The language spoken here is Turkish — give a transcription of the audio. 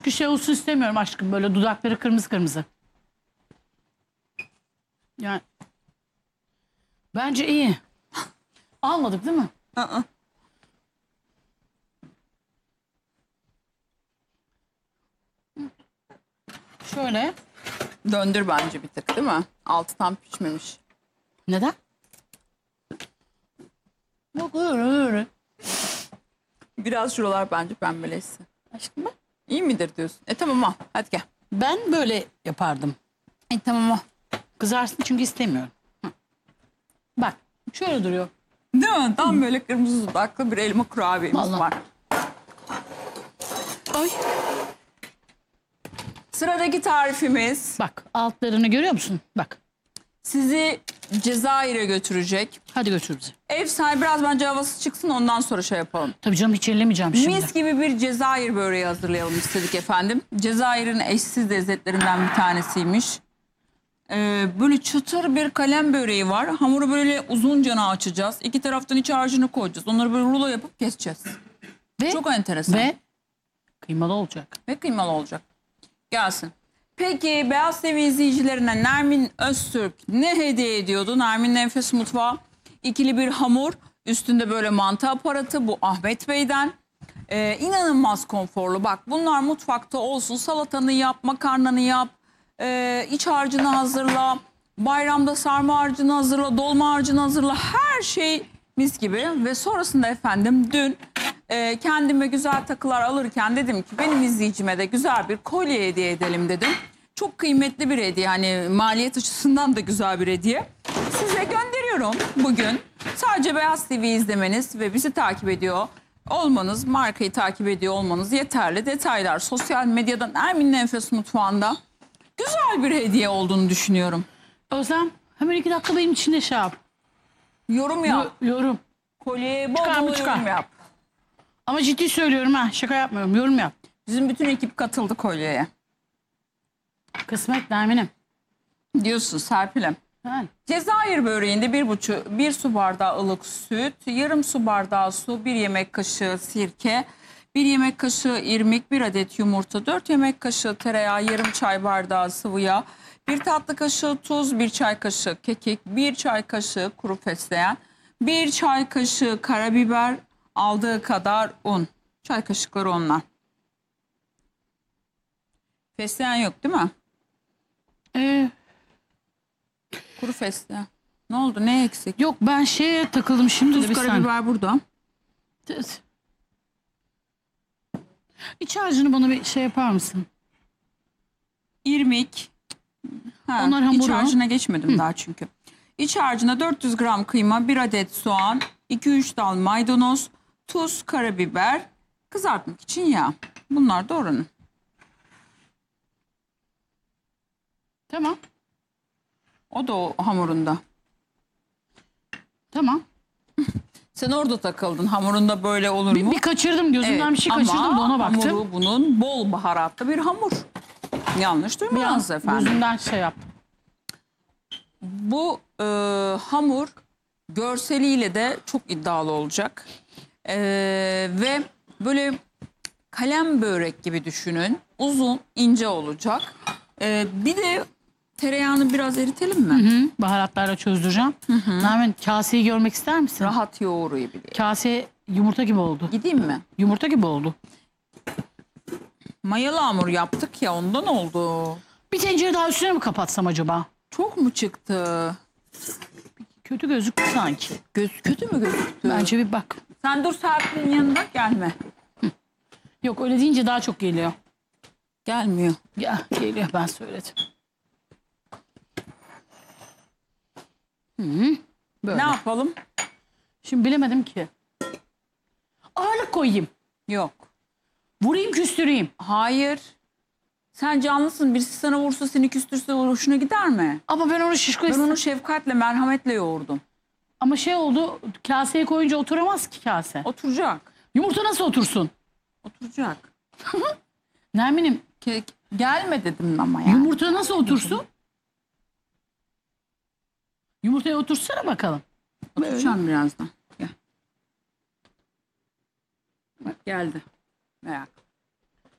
Bir şey olsun istemiyorum aşkım. Böyle dudakları kırmızı kırmızı. Yani bence iyi. Almadık değil mi? Aa. Şöyle. Döndür bence bir tık değil mi? Altı tam pişmemiş. Neden? Yok öyle. Biraz şuralar bence pembeleşsin. Aşkım bak. İyi midir diyorsun? Tamam al. Hadi gel. Ben böyle yapardım. Tamam al. Kızarsın çünkü istemiyorum. Hı. Bak şöyle duruyor. Değil mi? Tam böyle kırmızı dudaklı bir elma kurabiyemiz Vallahi. var. Ay. Sıradaki tarifimiz Bak altlarını görüyor musun? Bak. sizi Cezayir'e götürecek. Hadi götür bizi. Ev sahibi biraz bence havası çıksın ondan sonra şey yapalım. Tabii canım hiç ellemeyeceğim şimdi. Mis gibi bir Cezayir böreği hazırlayalım istedik efendim. Cezayir'in eşsiz lezzetlerinden bir tanesiymiş. Böyle çıtır bir kalem böreği var. Hamuru böyle uzuncana açacağız. İki taraftan iç harcını koyacağız. Onları böyle rulo yapıp keseceğiz. Ve, Çok enteresan. ve kıymalı olacak. Ve kıymalı olacak. Gelsin. Peki Beyaz TV izleyicilerine Nermin Öztürk ne hediye ediyordu? Nermin Nefes Mutfağı. İkili bir hamur. Üstünde böyle mantı aparatı. Bu Ahmet Bey'den. İnanılmaz konforlu. Bak bunlar mutfakta olsun. Salatanı yap, makarnanı yap. İç harcını hazırla. Bayramda sarma harcını hazırla. Dolma harcını hazırla. Her şey mis gibi. Ve sonrasında efendim dün kendime güzel takılar alırken dedim ki benim izleyicime de güzel bir kolye hediye edelim dedim. Çok kıymetli bir hediye, hani maliyet açısından da güzel bir hediye. Size gönderiyorum bugün. Sadece Beyaz TV izlemeniz ve bizi takip ediyor olmanız, markayı takip ediyor olmanız yeterli. Detaylar sosyal medyadan Nermin Nefes Mutfağı'nda güzel bir hediye olduğunu düşünüyorum. Özlem hemen 2 dakika benim için de şey yap. Yorum yap. Yorum. Kolyeye bol Çıkar mı bol çıkar? yorum yap. Ama ciddi söylüyorum ha. Şaka yapmıyorum. Yorum yap. Bizim bütün ekip katıldı kolyeye. Kısmet Nermin'im. Diyorsun Serpil'im. Yani. Cezayir böreğinde bir su bardağı ılık süt, yarım su bardağı su, 1 yemek kaşığı sirke, 1 yemek kaşığı irmik, 1 adet yumurta, 4 yemek kaşığı tereyağı, yarım çay bardağı sıvı yağ, 1 tatlı kaşığı tuz, 1 çay kaşığı kekik, 1 çay kaşığı kuru fesleğen, 1 çay kaşığı karabiber, aldığı kadar un. Çay kaşıkları onlar. Fesleğen yok değil mi? Kuru fesleğen. Ne oldu? Ne eksik? Yok ben şeye takıldım şimdi de Tuz, bir saniye. karabiber burada. İç harcını bana bir şey yapar mısın? İrmik. Ha, Onlar hamuru. İç harcına geçmedim daha çünkü. İç harcına 400 gram kıyma, 1 adet soğan, 2-3 dal maydanoz, tuz, karabiber, kızartmak için yağ. Bunlar da oranın. Tamam. O da o hamurunda. Tamam. Sen orada takıldın. Hamurunda böyle olur mu? Bir kaçırdım gözümden bir şey kaçırdım da ona baktım. Hamuru bunun bol baharatlı bir hamur. Yanlış Bir an duymadınız efendim. gözümden şey yaptım. Bu hamur görseliyle de çok iddialı olacak. Ve böyle kalem börek gibi düşünün. Uzun, ince olacak. Bir de tereyağını biraz eritelim mi? Hı, baharatlarla çözdüreceğim. Nermin kaseyi görmek ister misin? Rahat yoğuruyabilir. Kase yumurta gibi oldu. Gideyim mi? Yumurta gibi oldu. Mayalı hamur yaptık ya, ondan oldu. Bir tencere daha üstüne mi kapatsam acaba? Çok mu çıktı? Kötü gözüktü sanki. Kötü mü gözüktü? Bence bir bak. Sen dur Serpil'in yanında, gelme. Yok öyle deyince daha çok geliyor. Gelmiyor. Ya, geliyor ben söyledim. Böyle. Ne yapalım? Şimdi bilemedim ki. Ağırlık koyayım. Yok. Vurayım küstüreyim. Hayır. Sen canlısın. Birisi sana vursa, seni küstürse hoşuna gider mi? Ama ben onu şişko Ben onu şefkatle, merhametle yoğurdum. Ama şey oldu, kaseye koyunca oturamaz ki kase. Oturacak. Yumurta nasıl otursun? Oturacak. Nermin'im Gelme dedim ama ya. yumurta nasıl otursun? Yumurtaya otursana bakalım. Oturacağım birazdan. Gel. Bak geldi. Merak.